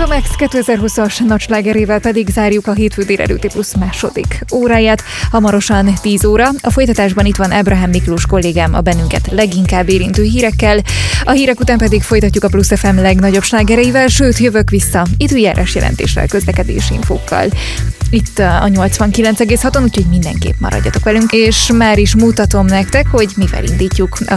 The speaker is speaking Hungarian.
Max 2020-as nagyslágerével pedig zárjuk a hétfő délelőtti plusz második óráját. Hamarosan 10 óra. A folytatásban itt van Ábrahám Miklós kollégám a bennünket leginkább érintő hírekkel. A hírek után pedig folytatjuk a Plusz FM legnagyobb slágereivel, sőt jövök vissza időjárás jelentéssel, közlekedési infókkal. Itt a 89,6-on, úgyhogy mindenképp maradjatok velünk, és már is mutatom nektek, hogy mivel indítjuk a